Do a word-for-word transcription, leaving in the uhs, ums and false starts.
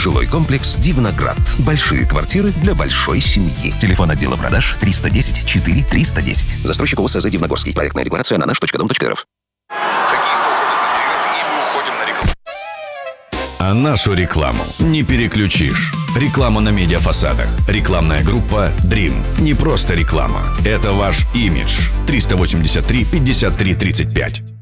Жилой комплекс «Дивноград». Большие квартиры для большой семьи. Телефон отдела продаж триста десять четыре триста десять. Застройщик ОСЗ «Дивногорский». Проектная декларация на наш точка дом точка рф. Хоккеисты уходят на перерыв, и мы уходим на рекламу. А нашу рекламу не переключишь. Реклама на медиафасадах. Рекламная группа Dream. Не просто реклама. Это ваш имидж. триста восемьдесят три пятьдесят три тридцать пять.